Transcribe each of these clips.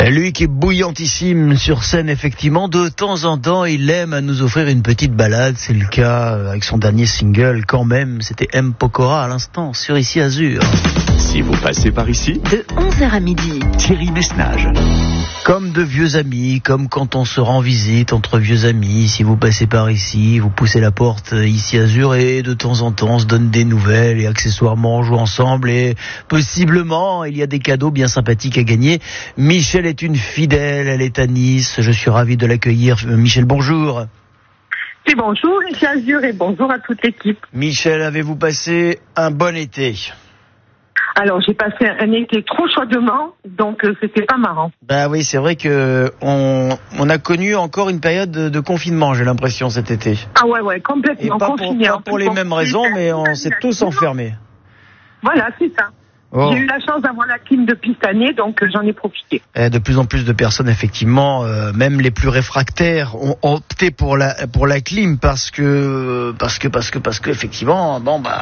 Lui qui est bouillantissime sur scène, effectivement, de temps en temps, il aime à nous offrir une petite balade. C'est le cas avec son dernier single, quand même. C'était M. Pokora à l'instant, sur Ici Azur. Si vous passez par ici, de 11h à midi, Thierry Messnage. Comme de vieux amis, comme quand on se rend visite entre vieux amis. Si vous passez par ici, vous poussez la porte Ici Azur et de temps en temps on se donne des nouvelles et accessoirement on joue ensemble et possiblement il y a des cadeaux bien sympathiques à gagner. Michel est une fidèle, elle est à Nice. Je suis ravi de l'accueillir. Michel, bonjour. Et bonjour Ici Azur et bonjour à toute l'équipe. Michel, avez-vous passé un bon été ? Alors j'ai passé un été trop chaudement, donc c'était pas marrant. Bah oui, c'est vrai que on a connu encore une période de confinement, j'ai l'impression, cet été. Ah ouais, complètement Et pas confiné. pas pour les mêmes raisons, mais on s'est tous enfermés. Voilà, c'est ça. Oh. J'ai eu la chance d'avoir la clim depuis cette année, donc j'en ai profité. De plus en plus de personnes, effectivement, même les plus réfractaires, ont opté pour la clim parce que effectivement,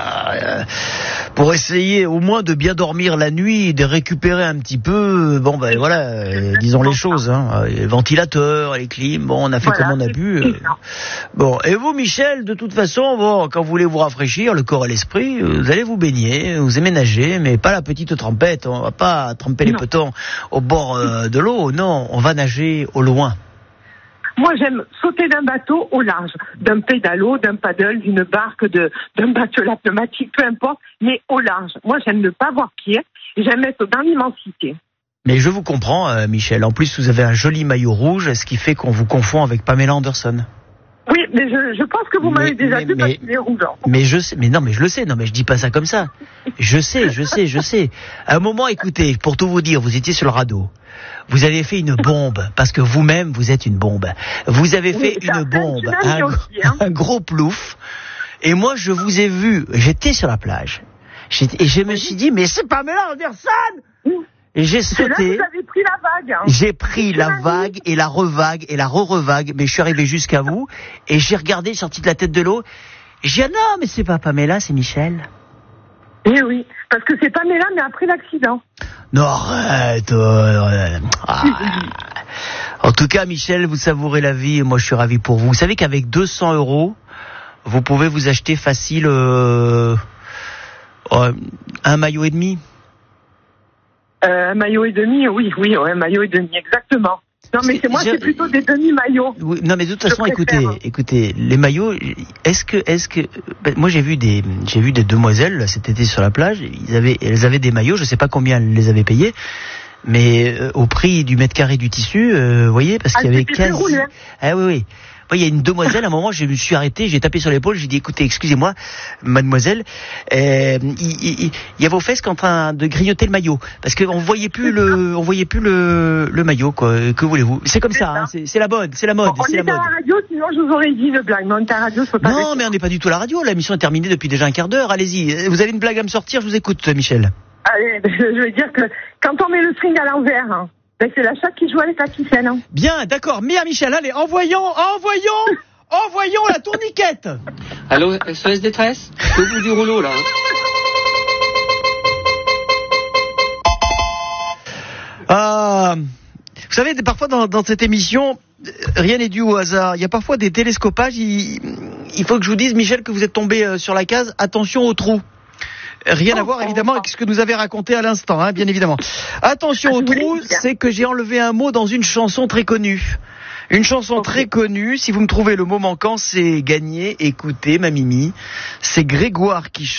pour essayer au moins de bien dormir la nuit, de récupérer un petit peu, disons les choses, hein, les ventilateurs, les clims, on a fait comme on a pu. Et vous, Michel, de toute façon, quand vous voulez vous rafraîchir, le corps et l'esprit, vous allez vous baigner, vous aimez nager, mais pas la petite trempette, on va pas tremper les petons au bord de l'eau, non, on va nager au loin. Moi, j'aime sauter d'un bateau au large, d'un pédalo, d'un paddle, d'une barque, d'un bateau pneumatique, peu importe, mais au large. Moi, j'aime ne pas voir pied, j'aime être dans l'immensité. Mais je vous comprends, Michel. En plus, vous avez un joli maillot rouge, ce qui fait qu'on vous confond avec Pamela Anderson. Oui, mais je pense que vous m'avez déjà vu parce qu'il est rouge. Mais je sais, je le sais. Non, mais je dis pas ça comme ça. Je sais. À un moment, écoutez, pour tout vous dire, vous étiez sur le radeau. Vous avez fait une bombe, parce que vous-même, vous êtes une bombe. Vous avez fait une bombe, un gros plouf. Et moi, je vous ai vu, j'étais sur la plage. Et je me suis dit, mais c'est Pamela Anderson! Et j'ai sauté. Là, vous avez pris la vague. Hein. J'ai pris la vague et la revague et la re-revague, mais je suis arrivé jusqu'à vous et j'ai regardé, sorti de la tête de l'eau. Et j'ai dit, non, mais c'est pas Pamela, c'est Michel. Oui, parce que c'est Pamela, mais après l'accident. Non, arrête. En tout cas, Michel, vous savourez la vie et moi je suis ravi pour vous. Vous savez qu'avec 200 €, vous pouvez vous acheter facile un maillot et demi. Un maillot et demi, oui, un maillot et demi, exactement. Non, mais c'est plutôt des demi-maillots. Oui, non, mais de toute façon, écoutez, les maillots, est-ce que, moi j'ai vu des demoiselles cet été sur la plage, elles avaient des maillots, je sais pas combien elles les avaient payés, mais au prix du mètre carré du tissu, vous voyez, parce qu'il y avait quasi. Ah oui. Il y a une demoiselle, à un moment, je me suis arrêté, j'ai tapé sur l'épaule, j'ai dit, écoutez, excusez-moi, mademoiselle, il y a vos fesses qui sont en train de grignoter le maillot. Parce qu'on voyait plus le maillot, quoi. Que voulez-vous? C'est comme ça, hein, c'est la mode, c'est la mode. On est à la radio, sinon je vous aurais dit une blague, mais on est à la radio, faut pas. Non, mais on n'est pas du tout à la radio, la mission est terminée depuis déjà un quart d'heure, allez-y. Vous avez une blague à me sortir, je vous écoute, Michel. Allez, je veux dire que, quand on met le string à l'envers, hein, c'est la chatte qui joue avec la ficelle. Hein. Bien, d'accord. Mia Michel, allez, envoyons la tourniquette. Allô, SOS détresse? C'est au bout du rouleau, là. Vous savez, parfois dans cette émission, rien n'est dû au hasard. Il y a parfois des télescopages. Il faut que je vous dise, Michel, que vous êtes tombé sur la case. Attention au trou. Rien à voir évidemment avec ce que nous avez raconté à l'instant, hein, bien évidemment. Attention au trou, c'est que j'ai enlevé un mot dans une chanson très connue. Une chanson très connue, si vous me trouvez le mot manquant, c'est gagné. Écoutez, ma Mimi, c'est Grégoire qui chante.